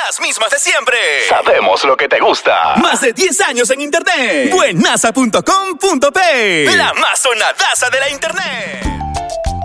Las mismas de siempre. Sabemos lo que te gusta. Más de 10 años en internet. Buenaza.com.p. La más sonadaza de la internet.